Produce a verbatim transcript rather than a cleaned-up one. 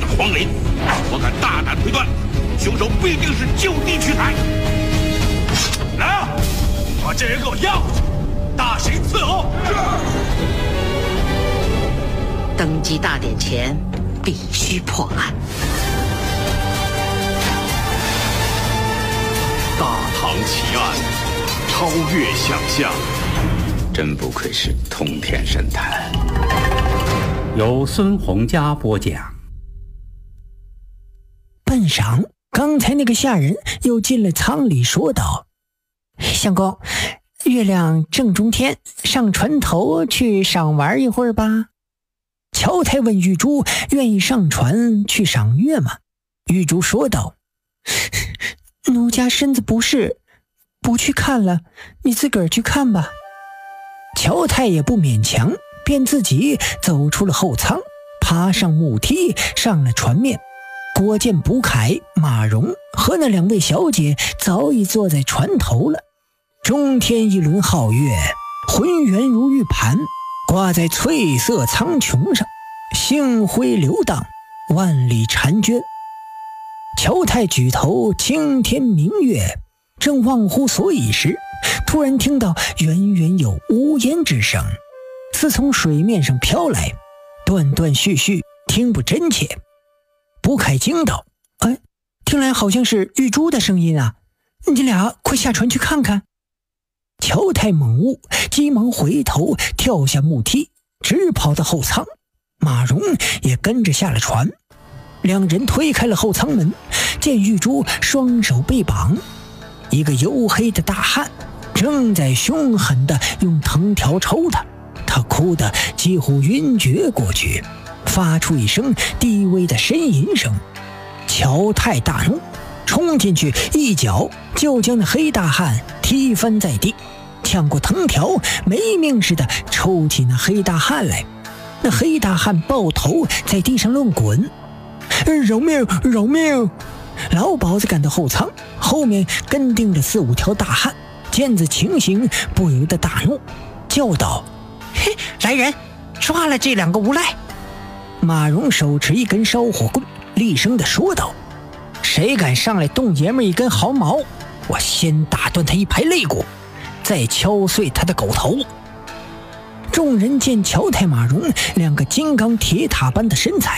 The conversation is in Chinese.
黄林，我敢大胆推断，凶手必定是就地取材。来啊，把这人给我押回去，大刑伺候。 登基大典前必须破案。 大唐奇案，超越想象， 真不愧是通天神探。 由孙洪佳播讲。 半晌，刚才那个下人又进了舱里，说道：“相公，月亮正中天，上船头去赏玩一会儿吧。”乔太问玉珠：“愿意上船去赏月吗？”玉珠说道：“奴家身子不适，不去看了，你自个儿去看吧。”乔太也不勉强，便自己走出了后舱，爬上木梯，上了船面。果见卜凯、马蓉和那两位小姐早已坐在船头了。中天一轮皓月，浑圆如玉盘，挂在翠色苍穹上，星辉流荡，万里婵娟。乔太举头青天明月，正忘乎所以时，突然听到远远有呜咽之声，似从水面上飘来，断断续续，听不真切。卜凯惊道：“哎，听来好像是玉珠的声音啊！你俩快下船去看看。”乔太猛悟，急忙回头跳下木梯，直跑到后舱。马蓉也跟着下了船。两人推开了后舱门，见玉珠双手被绑，一个黝黑的大汉正在凶狠地用藤条抽她，她哭得几乎晕厥过去，发出一声低微的呻吟声。乔太大怒，冲进去一脚就将那黑大汉踢翻在地，抢过藤条没命似的抽起那黑大汉来。那黑大汉抱头在地上乱滚，饶命饶命！老鸨子赶到后舱，后面跟定着四五条大汉，见此情形不由得大怒，叫道：“嘿，来人，抓了这两个无赖！”马蓉手持一根烧火棍，厉声地说道：“谁敢上来动爷们一根毫毛，我先打断他一排肋骨，再敲碎他的狗头。”众人见乔太马蓉两个金刚铁塔般的身材，